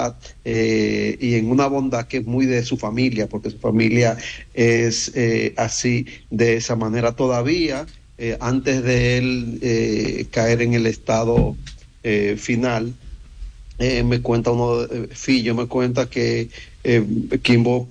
humildad y en una bondad que es muy de su familia, porque su familia es así, de esa manera todavía. Antes de él caer en el estado final, me cuenta Fillo me cuenta que Kimbo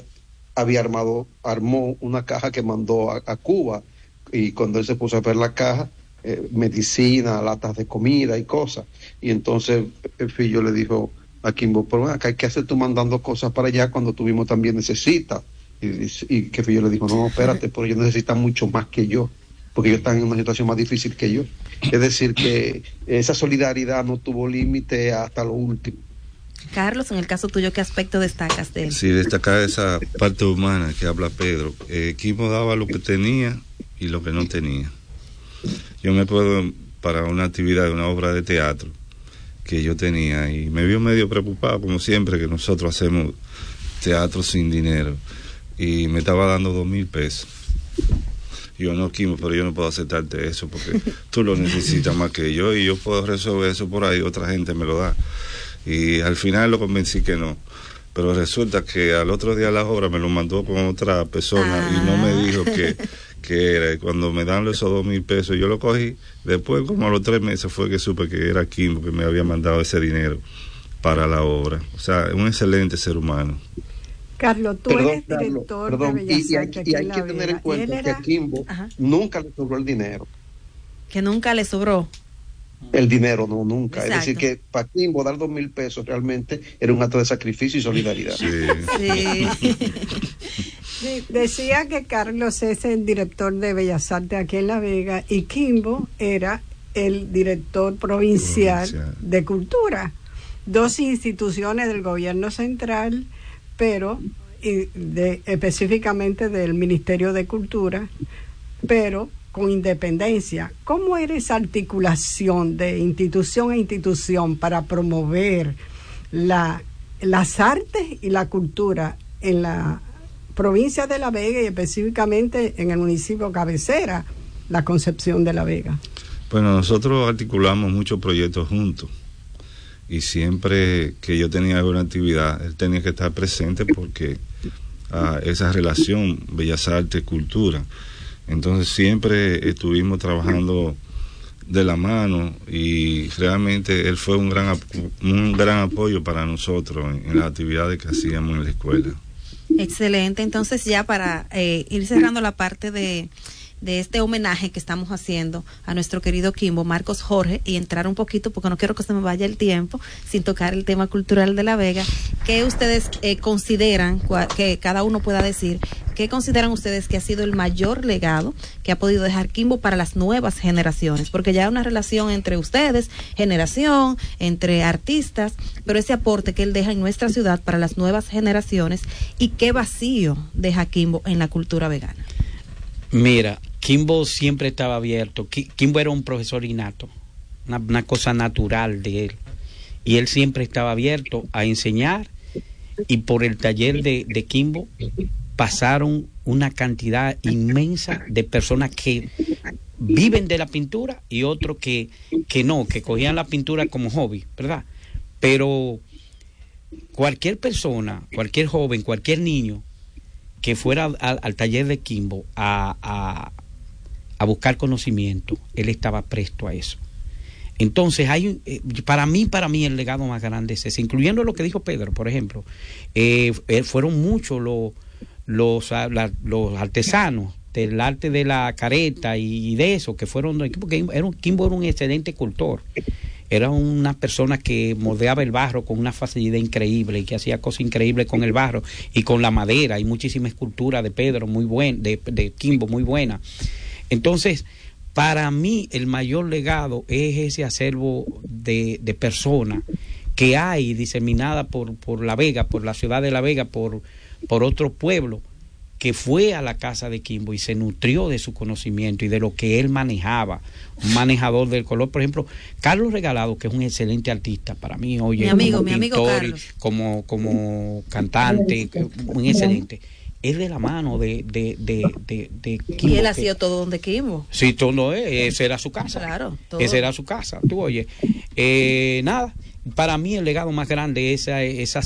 armó una caja que mandó a Cuba, y cuando él se puso a ver la caja, medicina, latas de comida y cosas, y entonces Fillo le dijo a Kimbo, pero acá hay que hacer tú mandando cosas para allá cuando tú mismo también necesitas, y que Fillo le dijo, no, espérate, pero ellos necesitan mucho más que yo, porque ellos están en una situación más difícil que yo. Es decir, que esa solidaridad no tuvo límite hasta lo último. Carlos, en el caso tuyo, ¿qué aspecto destacas de él? Sí, destacar esa parte humana que habla Pedro. Kimbo daba lo que tenía y lo que no tenía. Yo me puedo, para una actividad, una obra de teatro que yo tenía, y me vio medio preocupado, como siempre, que nosotros hacemos teatro sin dinero, y me estaba dando 2,000 pesos. Yo, no, Kimbo, pero yo no puedo aceptarte eso porque tú lo necesitas más que yo, y yo puedo resolver eso por ahí, otra gente me lo da. Y al final lo convencí que no, pero resulta que al otro día la obra me lo mandó con otra persona y no me dijo que era. Y cuando me dan esos 2,000 pesos, yo lo cogí. Después, como a los 3 meses, fue que supe que era Kimbo que me había mandado ese dinero para la obra. O sea, un excelente ser humano. Carlos, tú eres director de Bellas Artes. Y hay que tener en cuenta que a Kimbo nunca le sobró el dinero. Que nunca le sobró. El dinero, no, nunca. Exacto. Es decir, que para Kimbo dar 2,000 pesos realmente era un acto de sacrificio y solidaridad. Sí. Sí, decía que Carlos es el director de Bellas Artes aquí en La Vega y Kimbo era el director provincial de Cultura. 2 instituciones del gobierno central, pero específicamente del Ministerio de Cultura, pero con independencia. ¿Cómo era esa articulación de institución a institución para promover las artes y la cultura en la provincia de La Vega y específicamente en el municipio cabecera, la Concepción de La Vega? Bueno, nosotros articulamos muchos proyectos juntos, y siempre que yo tenía alguna actividad, él tenía que estar presente porque esa relación Bellas Artes, Cultura. Entonces siempre estuvimos trabajando de la mano, y realmente él fue un gran apoyo para nosotros en las actividades que hacíamos en la escuela. Excelente. Entonces, ya para ir cerrando la parte de este homenaje que estamos haciendo a nuestro querido Kimbo, Marcos Jorge, y entrar un poquito, porque no quiero que se me vaya el tiempo sin tocar el tema cultural de La Vega, ¿qué ustedes consideran, que cada uno pueda decir, qué consideran ustedes que ha sido el mayor legado que ha podido dejar Kimbo para las nuevas generaciones? Porque ya hay una relación entre ustedes, generación, entre artistas, pero ese aporte que él deja en nuestra ciudad para las nuevas generaciones, y qué vacío deja Kimbo en la cultura vegana. Mira, Kimbo siempre estaba abierto. Kimbo era un profesor innato, una cosa natural de él, y él siempre estaba abierto a enseñar, y por el taller de Kimbo pasaron una cantidad inmensa de personas que viven de la pintura y otros que cogían la pintura como hobby, ¿verdad? Pero cualquier persona, cualquier joven, cualquier niño que fuera al taller de Kimbo a buscar conocimiento, él estaba presto a eso. Entonces para mí el legado más grande es ese, incluyendo lo que dijo Pedro, por ejemplo. Fueron muchos los artesanos del arte de la careta y de eso, que fueron, porque Kimbo era un excelente escultor. Era una persona que moldeaba el barro con una facilidad increíble y que hacía cosas increíbles con el barro y con la madera. Hay muchísima escultura de Pedro muy buena, de Kimbo muy buena. Entonces, para mí el mayor legado es ese acervo de personas que hay diseminada por La Vega, por la ciudad de La Vega, por otro pueblo, que fue a la casa de Kimbo y se nutrió de su conocimiento y de lo que él manejaba, un manejador del color. Por ejemplo, Carlos Regalado, que es un excelente artista para mí, oye, mi amigo pintor, Carlos, como cantante, muy excelente. Es de la mano de Kimbo. Y él ha sido todo donde Kimbo. Sí, todo, esa era su casa. Claro, todo. Esa era su casa, tú oye. Nada, para mí el legado más grande es esa